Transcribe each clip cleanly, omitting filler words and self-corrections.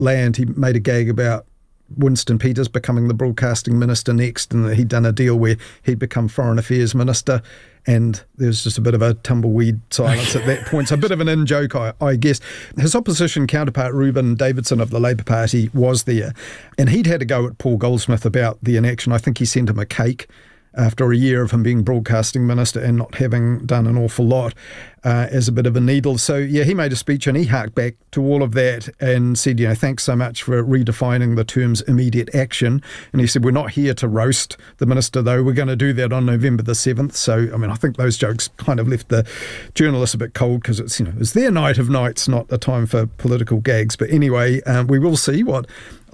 land, he made a gag about Winston Peters becoming the broadcasting minister next, and that he'd done a deal where he'd become foreign affairs minister, and there was just a bit of a tumbleweed silence at that point. So a bit of an in-joke, I guess. His opposition counterpart, Reuben Davidson of the Labour Party, was there, and he'd had a go at Paul Goldsmith about the inaction. I think he sent him a cake after a year of him being broadcasting minister and not having done an awful lot as a bit of a needle. So, yeah, he made a speech and he harked back to all of that and said, thanks so much for redefining the terms immediate action. And he said, we're not here to roast the minister, though. We're going to do that on November the 7th. So, I think those jokes kind of left the journalists a bit cold because it's their night of nights, not a time for political gags. But anyway, we will see what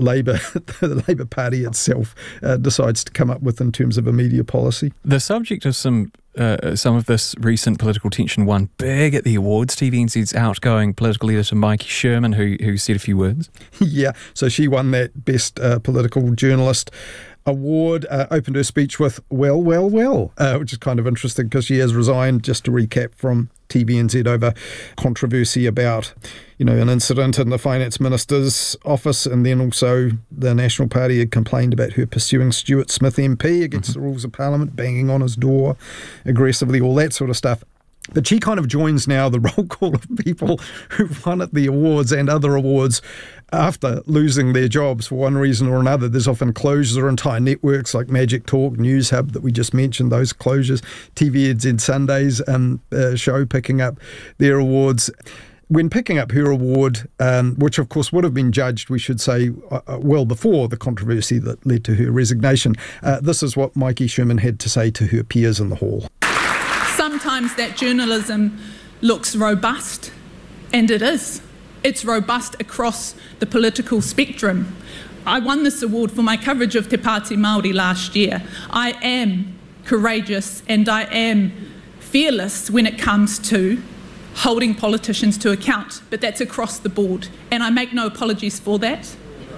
the Labour Party itself decides to come up with in terms of a media policy. The subject of some of this recent political tension won big at the awards. TVNZ's outgoing political editor Mikey Sherman, who said a few words. Yeah, so she won that Best Political Journalist award, opened her speech with, well, which is kind of interesting because she has resigned, just to recap, from TVNZ over controversy about, an incident in the Finance Minister's office, and then also the National Party had complained about her pursuing Stuart Smith MP against the rules of Parliament, banging on his door aggressively, all that sort of stuff. But she kind of joins now the roll call of people who've won at the awards and other awards after losing their jobs for one reason or another. There's often closures of entire networks like Magic Talk, News Hub that we just mentioned, those closures, TVNZ Sunday's show picking up their awards. When picking up her award, which of course would have been judged, we should say, well before the controversy that led to her resignation, this is what Mikey Sherman had to say to her peers in the hall. Sometimes that journalism looks robust, and it is. It's robust across the political spectrum. I won this award for my coverage of Te Pāti Māori last year. I am courageous and I am fearless when it comes to holding politicians to account, but that's across the board, and I make no apologies for that.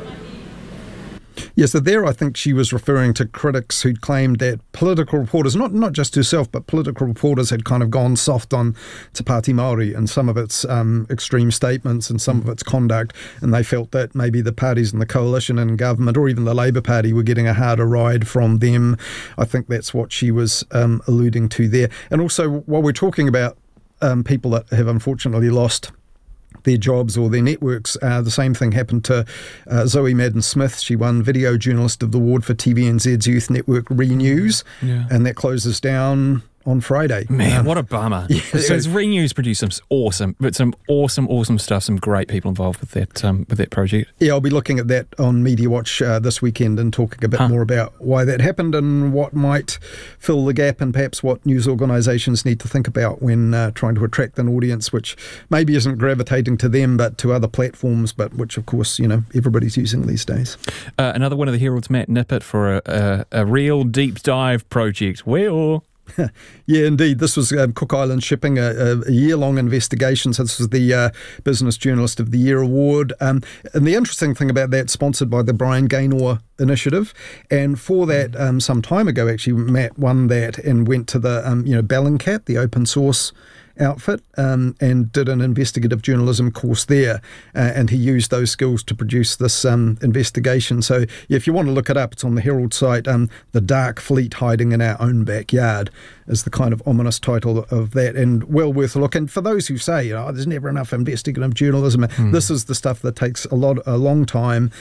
Yes, so there I think she was referring to critics who'd claimed that political reporters, not just herself, but political reporters had kind of gone soft on Te Pāti Māori and some of its extreme statements and some of its conduct, and they felt that maybe the parties in the coalition and government or even the Labour Party were getting a harder ride from them. I think that's what she was alluding to there. And also, while we're talking about people that have unfortunately lost their jobs or their networks, the same thing happened to Zoe Madden-Smith. She won Video Journalist of the Award for TVNZ's youth network ReNews, and that closes down on Friday. Man, what a bummer. Yeah, so ReNews produced some awesome stuff, some great people involved with that project. Yeah, I'll be looking at that on Media Watch this weekend and talking a bit more about why that happened and what might fill the gap and perhaps what news organisations need to think about when trying to attract an audience which maybe isn't gravitating to them but to other platforms, but which of course, everybody's using these days. Another one of the Herald's Matt Nippert for a real deep dive project. Yeah, indeed. This was Cook Island Shipping, a year-long investigation. So this was the Business Journalist of the Year award. And the interesting thing about that, sponsored by the Brian Gaynor Initiative. And for that, some time ago, actually, Matt won that and went to the, Bellingcat, the open source outfit, and did an investigative journalism course there, and he used those skills to produce this investigation. So if you want to look it up, it's on the Herald site. The Dark Fleet Hiding in Our Own Backyard is the kind of ominous title of that, and well worth a look. And for those who say, there's never enough investigative journalism, this is the stuff that takes a long time.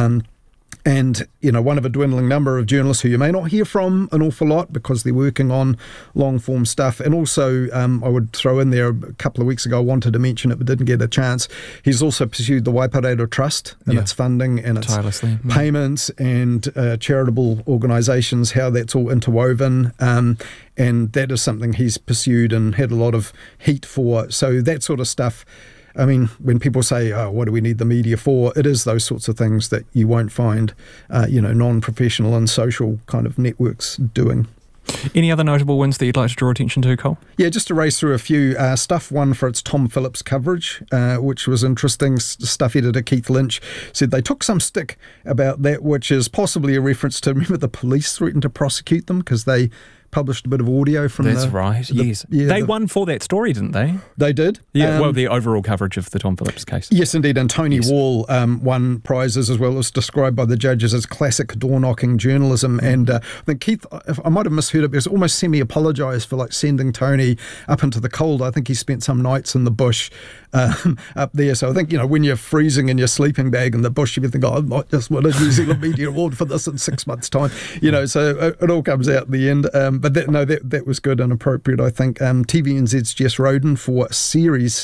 And, one of a dwindling number of journalists who you may not hear from an awful lot because they're working on long-form stuff. And also, I would throw in there, a couple of weeks ago, I wanted to mention it but didn't get a chance. He's also pursued the Waiparato Trust and its funding and its payments and charitable organisations, how that's all interwoven. And that is something he's pursued and had a lot of heat for. So that sort of stuff. I mean, when people say, what do we need the media for? It is those sorts of things that you won't find, non-professional and social kind of networks doing. Any other notable wins that you'd like to draw attention to, Cole? Yeah, just to race through a few. Stuff won for its Tom Phillips coverage, which was interesting. Stuff editor Keith Lynch said they took some stick about that, which is possibly a reference to, remember, the police threatened to prosecute them because they published a bit of audio from That's right, yes. They won for that story, didn't they? They did. Yeah, well, the overall coverage of the Tom Phillips case. Yes, indeed. And Tony Wall won prizes as well. It was described by the judges as classic door-knocking journalism. And I think Keith, I might have misheard it, because almost semi-apologised for like sending Tony up into the cold. I think he spent some nights in the bush up there. So I think, when you're freezing in your sleeping bag in the bush, you think, I might just win a New Zealand Media Award for this in 6 months' time. So it all comes out in the end. But that was good and appropriate, I think. TVNZ's Jess Roden for a series,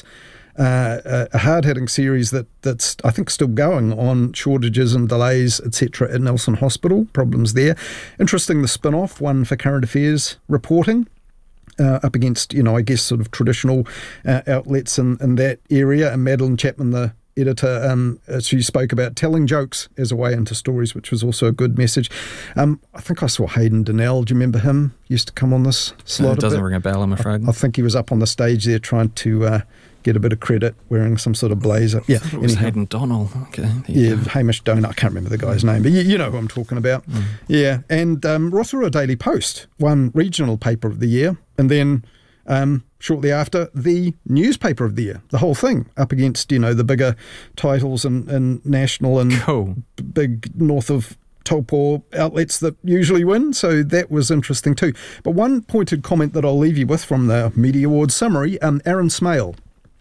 a hard-hitting series that's, I think, still going on shortages and delays, etc. at Nelson Hospital, problems there. Interesting, the spin-off, one for current affairs reporting. Up against, I guess, sort of traditional outlets in that area. And Madeline Chapman, the editor, she spoke about telling jokes as a way into stories, which was also a good message. I think I saw Hayden Donnell. Do you remember him? Used to come on this slot. It doesn't ring a bell, I'm afraid. I think he was up on the stage there trying to get a bit of credit, wearing some sort of blazer. Yeah, it was Hayden Donnell. Okay. Yeah, Hamish Donut. I can't remember the guy's name, but you know who I'm talking about. Yeah, and Rotorua Daily Post won Regional Paper of the Year, and then shortly after, the Newspaper of the Year. The whole thing up against, the bigger titles and national and big north of Taupo outlets that usually win, so that was interesting too. But one pointed comment that I'll leave you with from the Media Awards summary, Aaron Smale,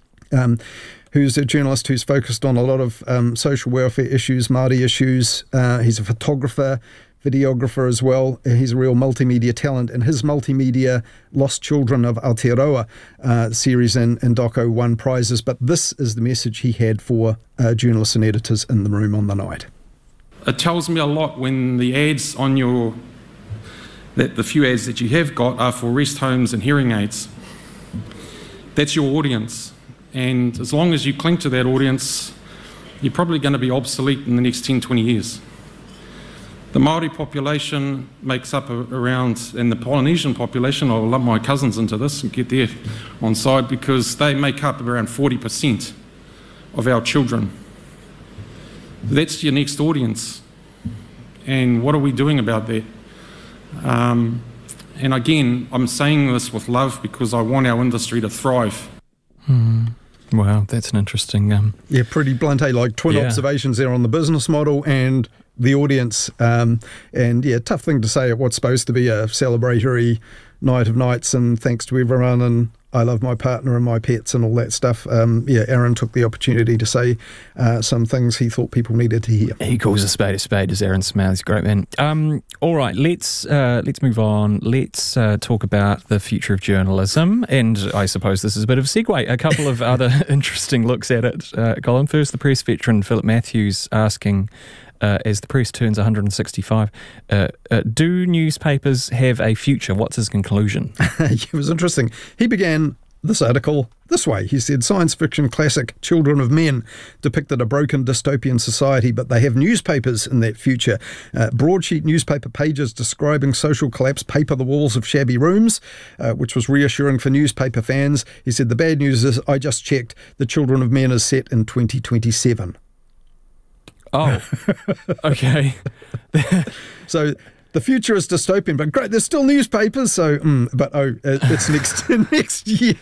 who's a journalist who's focused on a lot of social welfare issues, Māori issues. He's a photographer, videographer as well. He's a real multimedia talent, and his multimedia Lost Children of Aotearoa series and doco won prizes. But this is the message he had for journalists and editors in the room on the night. It tells me a lot when the ads on the few ads that you have got are for rest homes and hearing aids. That's your audience. And as long as you cling to that audience, you're probably going to be obsolete in the next 10, 20 years. The Māori population makes up around, and the Polynesian population, I'll lump my cousins into this and get there on side, because they make up around 40% of our children. That's your next audience. And what are we doing about that? And again, I'm saying this with love because I want our industry to thrive. Wow, that's an interesting... pretty blunt, like twin observations there on the business model and the audience. And tough thing to say at what's supposed to be a celebratory night of nights and thanks to everyone and I love my partner and my pets and all that stuff. Aaron took the opportunity to say some things he thought people needed to hear. He calls a spade as Aaron Smale. He's a great man. All right, let's move on. Let's talk about the future of journalism. And I suppose this is a bit of a segue. A couple of other interesting looks at it. Colin, first, the press veteran Philip Matthews asking, as the press turns 165, do newspapers have a future? What's his conclusion? It was interesting. He began this article this way. He said, science fiction classic Children of Men depicted a broken dystopian society, but they have newspapers in that future. Broadsheet newspaper pages describing social collapse paper the walls of shabby rooms, which was reassuring for newspaper fans. He said, the bad news is, I just checked, the Children of Men is set in 2027. Oh, okay. So the future is dystopian, but great, there's still newspapers, so, it's next year.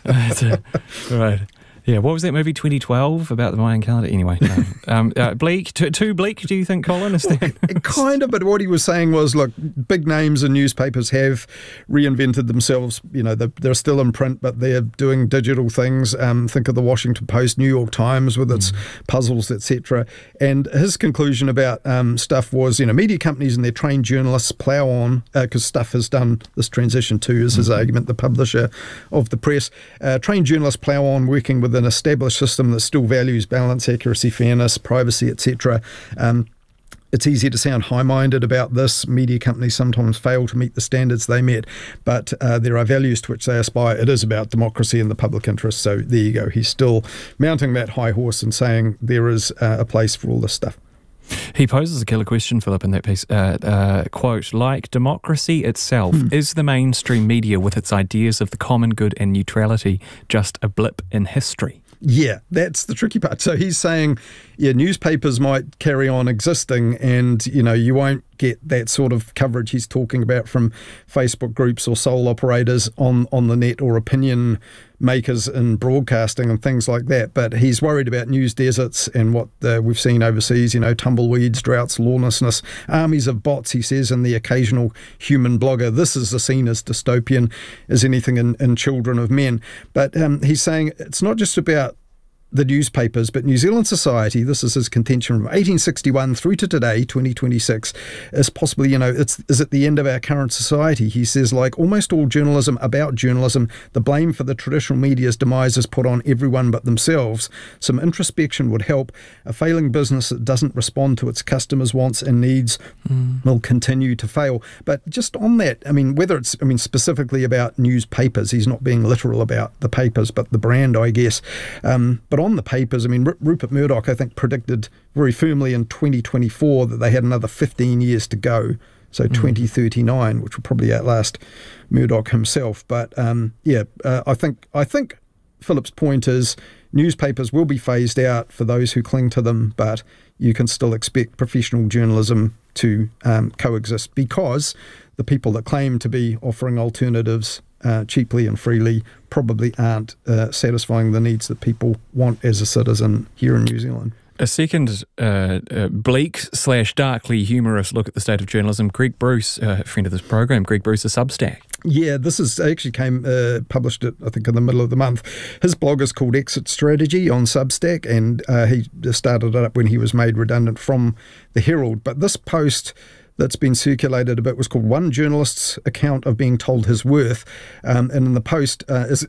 Right. Yeah, what was that movie, 2012, about the Mayan calendar? Anyway, no. Bleak, too bleak, do you think, Colin? Is that... Kind of, but what he was saying was, look, big names in newspapers have reinvented themselves. They're still in print, but they're doing digital things. Think of the Washington Post, New York Times with its puzzles, etc. And his conclusion about stuff was, media companies and their trained journalists plough on, because Stuff has done this transition too, is his argument, the publisher of the press. Trained journalists plough on working with an established system that still values balance, accuracy, fairness, privacy, etc. It's easy to sound high-minded about this. Media companies sometimes fail to meet the standards they met, but there are values to which they aspire. It is about democracy and the public interest. So there you go. He's still mounting that high horse and saying there is a place for all this stuff. He poses a killer question, Philip, in that piece. Quote, like democracy itself, is the mainstream media with its ideas of the common good and neutrality just a blip in history? Yeah, that's the tricky part. So he's saying, newspapers might carry on existing and, you won't get that sort of coverage he's talking about from Facebook groups or sole operators on the net, or opinion makers in broadcasting and things like that. But he's worried about news deserts and what we've seen overseas, tumbleweeds, droughts, lawlessness, armies of bots, he says, and the occasional human blogger. This is seen as dystopian as anything in Children of Men. But he's saying it's not just about the newspapers, but New Zealand society, this is his contention, from 1861 through to today, 2026, is possibly, is at the end of our current society. He says, like almost all journalism about journalism, the blame for the traditional media's demise is put on everyone but themselves. Some introspection would help. A failing business that doesn't respond to its customers' wants and needs will continue to fail. But just on that, whether it's, specifically about newspapers, he's not being literal about the papers, but the brand, I guess. But on the papers, Rupert Murdoch, I think, predicted very firmly in 2024 that they had another 15 years to go. So 2039, which will probably outlast Murdoch himself. But I think Philip's point is newspapers will be phased out for those who cling to them, but you can still expect professional journalism to coexist, because the people that claim to be offering alternatives cheaply and freely probably aren't satisfying the needs that people want as a citizen here in New Zealand. A second bleak/darkly humorous look at the state of journalism. Greg Bruce, a friend of this program, Greg Bruce, a Substack. Yeah, this is actually published it, I think, in the middle of the month. His blog is called Exit Strategy on Substack, and he started it up when he was made redundant from the Herald. But this post that's been circulated a bit was called One Journalist's Account of Being Told His Worth. And in the post,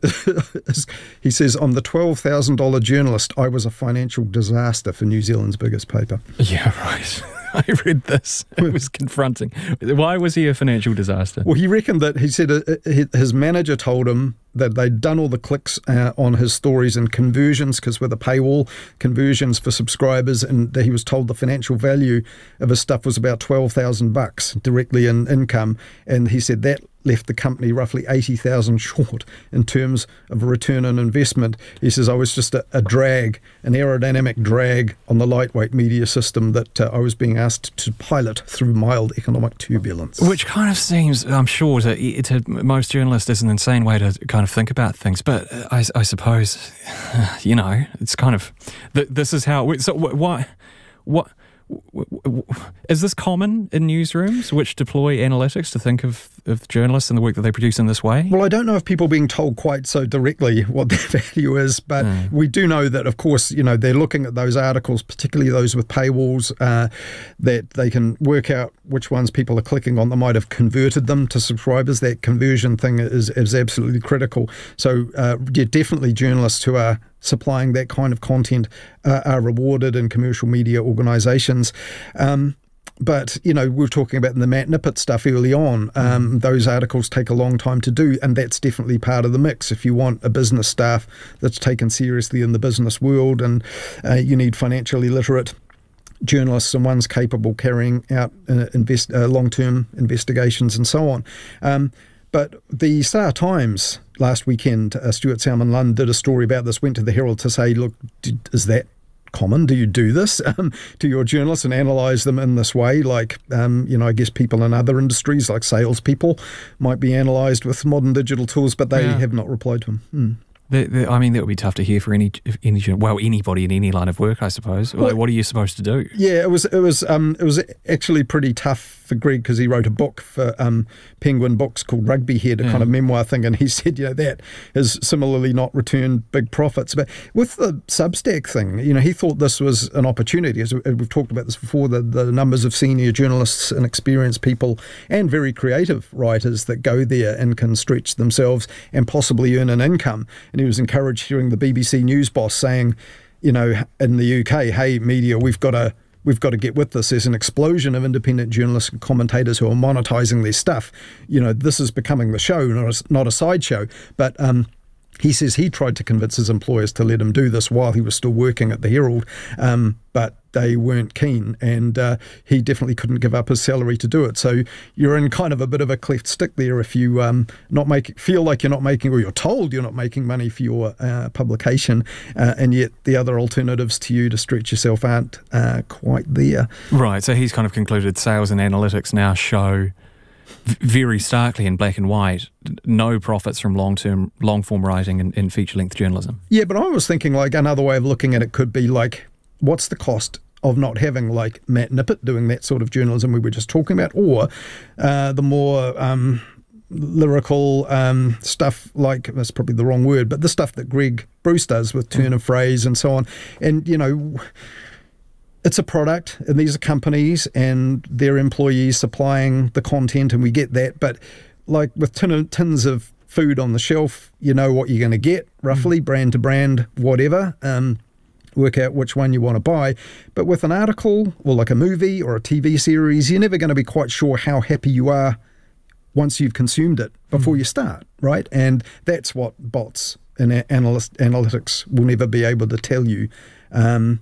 he says, I'm the $12,000 journalist. I was a financial disaster for New Zealand's biggest paper. Yeah, right. I read this. It was confronting. Why was he a financial disaster? Well, he reckoned that, he said his manager told him that they'd done all the clicks on his stories and conversions, because with a paywall, conversions for subscribers, and he was told the financial value of his stuff was about $12,000 directly in income. And he said that left the company roughly 80,000 short in terms of a return on investment. He says, I was just a drag, an aerodynamic drag on the lightweight media system that I was being asked to pilot through mild economic turbulence. Which kind of seems, I'm sure, to most journalists is an insane way to kind of think about things. But I suppose, it's kind of, this is how, so why, what, is this common in newsrooms which deploy analytics to think of journalists and the work that they produce in this way? Well, I don't know if people are being told quite so directly what their value is, but we do know that, of course, they're looking at those articles, particularly those with paywalls, that they can work out which ones people are clicking on that might have converted them to subscribers. That conversion thing is absolutely critical. So definitely journalists who are supplying that kind of content are rewarded in commercial media organisations. But, we were talking about the Matt Nippert stuff early on. Those articles take a long time to do, and that's definitely part of the mix. If you want a business staff that's taken seriously in the business world, and you need financially literate journalists and ones capable carrying out long-term investigations and so on. But the Star Times last weekend, Stuart Salmon-Lund did a story about this, went to the Herald to say, look, is that common? Do you do this to your journalists and analyse them in this way? Like, I guess people in other industries, like salespeople, might be analysed with modern digital tools, but they have not replied to him. That would be tough to hear for anybody in any line of work, I suppose. Well, what are you supposed to do? Yeah, it was actually pretty tough for Greg, because he wrote a book for Penguin Books called Rugby Head, a kind of memoir thing, and he said, that has similarly not returned big profits. But with the Substack thing, he thought this was an opportunity. As we've talked about this before, the numbers of senior journalists and experienced people and very creative writers that go there and can stretch themselves and possibly earn an income. And he was encouraged hearing the BBC News boss saying, in the UK, hey, media, we've got to get with this. There's an explosion of independent journalists and commentators who are monetising their stuff. This is becoming the show, not a sideshow. But he says he tried to convince his employers to let him do this while he was still working at the Herald. But they weren't keen, and he definitely couldn't give up his salary to do it. So you're in kind of a bit of a cleft stick there if you feel like you're not making, or you're told you're not making money for your publication, and yet the other alternatives to you to stretch yourself aren't quite there. Right, so he's kind of concluded sales and analytics now show very starkly in black and white no profits from long-form writing and feature-length journalism. Yeah, but I was thinking like another way of looking at it could be like, what's the cost of not having like Matt Nippert doing that sort of journalism we were just talking about, or the more lyrical stuff, like, that's probably the wrong word, but the stuff that Greg Bruce does with turn of phrase and so on. And, you know, it's a product, and these are companies and their employees supplying the content, and we get that. But like with tins of food on the shelf, you know what you're going to get, roughly, brand to brand, whatever. Work out which one you want to buy. But with an article or like a movie or a TV series, you're never going to be quite sure how happy you are once you've consumed it before you start, right? And that's what bots and analytics will never be able to tell you. And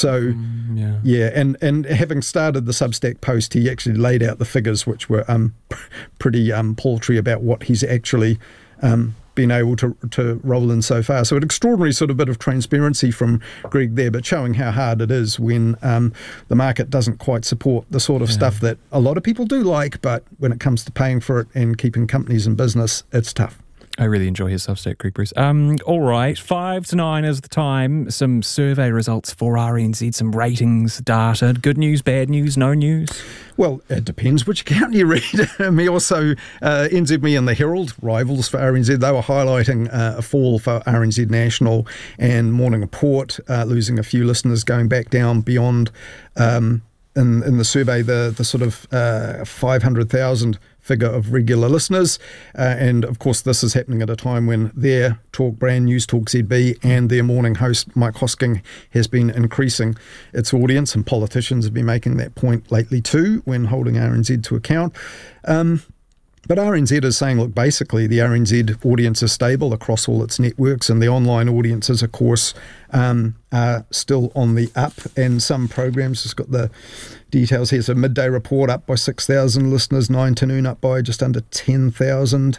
having started the Substack post, he actually laid out the figures, which were pretty paltry about what he's actually been able to roll in so far. So an extraordinary sort of bit of transparency from Greg there, but showing how hard it is when the market doesn't quite support the sort of stuff that a lot of people do like, but when it comes to paying for it and keeping companies in business, it's tough. I really enjoy his Substack, Greg Bruce. All right, 5 to 9 is the time. Some survey results for RNZ, some ratings data. Good news, bad news, no news? Well, it depends which account you read. Me also, NZME and the Herald, rivals for RNZ, they were highlighting a fall for RNZ National and Morning Report, losing a few listeners, going back down beyond, in the survey, the sort of 500,000 figure of regular listeners. And of course, this is happening at a time when their talk brand, News Talk ZB, and their morning host, Mike Hosking, has been increasing its audience, and politicians have been making that point lately too when holding RNZ to account. But RNZ is saying, look, basically the RNZ audience is stable across all its networks, and the online audiences, of course, are still on the up. And some programs, just got the details here. So Midday Report up by 6,000 listeners, 9 to Noon up by just under 10,000.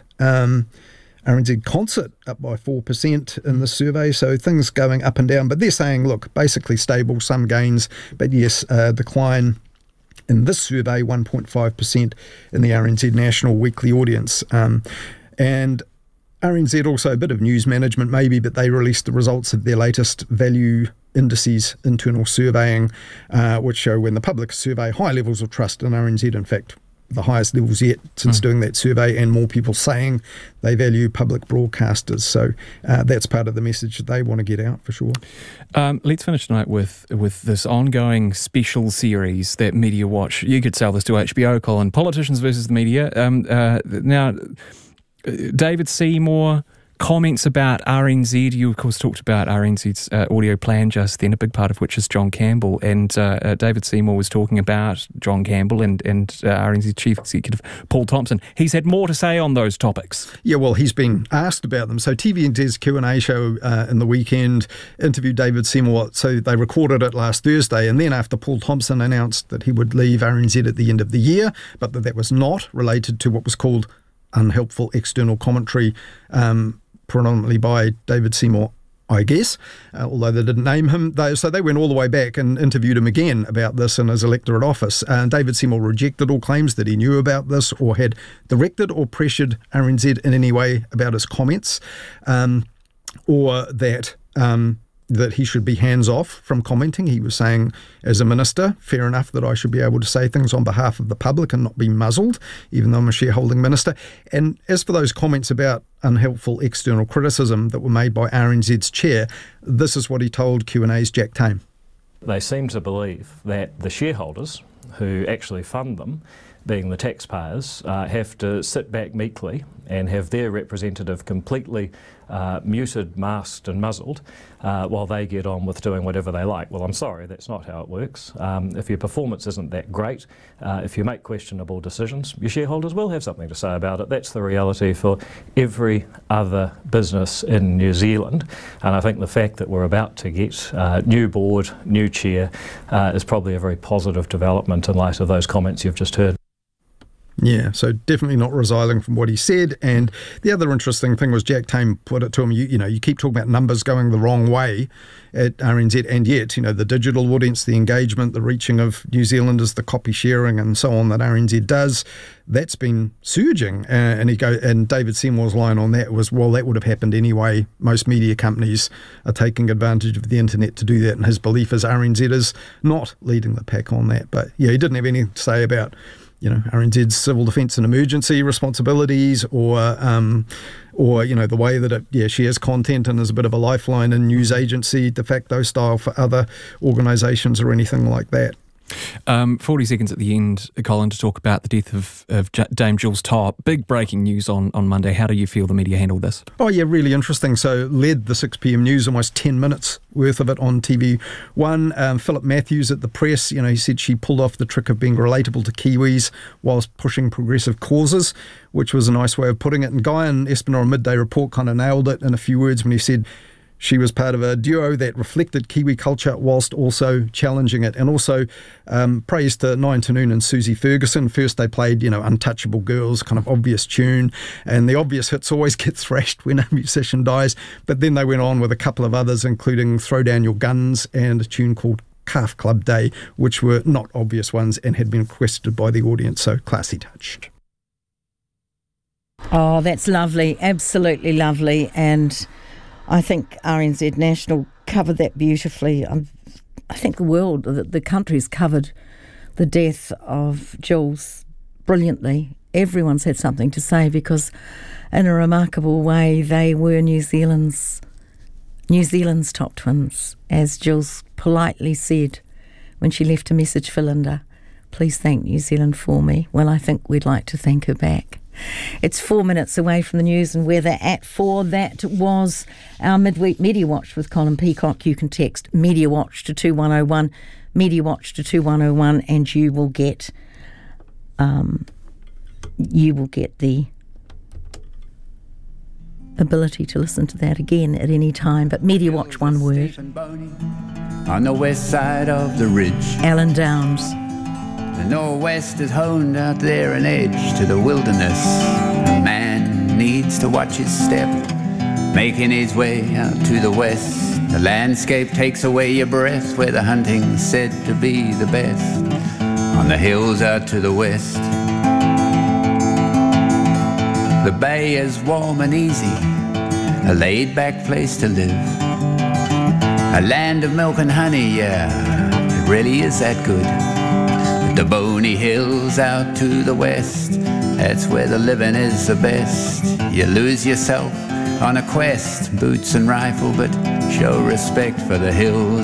RNZ Concert up by 4% in the survey. So things going up and down. But they're saying, look, basically stable, some gains, but yes, decline in this survey, 1.5% in the RNZ National weekly audience. And RNZ also a bit of news management maybe, but they released the results of their latest value indices internal surveying, which show when the public survey high levels of trust in RNZ, in fact, the highest levels yet since doing that survey, and more people saying they value public broadcasters. So that's part of the message that they want to get out for sure. Let's finish tonight with this ongoing special series that Media Watch, you could sell this to HBO, Colin, Politicians versus the Media. Now, David Seymour, comments about RNZ. You, of course, talked about RNZ's audio plan just then, a big part of which is John Campbell. And David Seymour was talking about John Campbell and RNZ's Chief Executive Paul Thompson. He's had more to say on those topics. Yeah, well, he's been asked about them. So TVNZ's Q&A show in the weekend interviewed David Seymour. So they recorded it last Thursday. And then after Paul Thompson announced that he would leave RNZ at the end of the year, but that was not related to what was called unhelpful external commentary, predominantly by David Seymour, I guess, although they didn't name him. So they went all the way back and interviewed him again about this in his electorate office. David Seymour rejected all claims that he knew about this or had directed or pressured RNZ in any way about his comments, or that he should be hands-off from commenting. He was saying, as a minister, fair enough that I should be able to say things on behalf of the public and not be muzzled, even though I'm a shareholding minister. And as for those comments about unhelpful external criticism that were made by RNZ's chair, this is what he told Q&A's Jack Tame. They seem to believe that the shareholders who actually fund them being the taxpayers, have to sit back meekly and have their representative completely muted, masked and muzzled while they get on with doing whatever they like. Well, I'm sorry, that's not how it works. If your performance isn't that great, if you make questionable decisions, your shareholders will have something to say about it. That's the reality for every other business in New Zealand. And I think the fact that we're about to get new board, new chair, is probably a very positive development in light of those comments you've just heard. Yeah, so definitely not resiling from what he said. And the other interesting thing was Jack Tame put it to him, you keep talking about numbers going the wrong way at RNZ, and yet, the digital audience, the engagement, the reaching of New Zealanders, the copy sharing and so on that RNZ does, that's been surging. And David Seymour's line on that was, well, that would have happened anyway. Most media companies are taking advantage of the internet to do that. And his belief is RNZ is not leading the pack on that. But yeah, he didn't have anything to say about RNZ's civil defence and emergency responsibilities, or the way that it shares content and is a bit of a lifeline and news agency de facto style for other organisations or anything like that. 40 seconds at the end, Colin, to talk about the death of Dame Jules Topp. Big breaking news on Monday. How do you feel the media handled this? Oh, yeah, really interesting. So led the 6pm news, almost 10 minutes worth of it on TV1. Philip Matthews at the press, he said she pulled off the trick of being relatable to Kiwis whilst pushing progressive causes, which was a nice way of putting it. And Guy and Espinel on Midday Report kind of nailed it in a few words when he said she was part of a duo that reflected Kiwi culture whilst also challenging it. And also praise to 9 to Noon and Susie Ferguson. First they played, Untouchable Girls, kind of obvious tune. And the obvious hits always get thrashed when a musician dies. But then they went on with a couple of others, including Throw Down Your Guns and a tune called Calf Club Day, which were not obvious ones and had been requested by the audience. So classy touch. Oh, that's lovely. Absolutely lovely. And I think RNZ National covered that beautifully. I think the world, the country's covered the death of Jules brilliantly. Everyone's had something to say because in a remarkable way they were New Zealand's top twins. As Jules politely said when she left a message for Linda, please thank New Zealand for me. Well, I think we'd like to thank her back. It's 4 minutes away from the news and weather at 4. That was our midweek Media Watch with Colin Peacock. You can text Media Watch to 2101, Media Watch to 2101, and you will get the ability to listen to that again at any time. But Media Watch, one word. On the west side of the ridge, Alan Downs. The northwest is honed out there an edge to the wilderness. A man needs to watch his step, making his way out to the west. The landscape takes away your breath, where the hunting's said to be the best. On the hills out to the west, the bay is warm and easy, a laid-back place to live. A land of milk and honey, yeah, it really is that good. The Boney Hills out to the west, that's where the living is the best. You lose yourself on a quest, boots and rifle, but show respect for the hills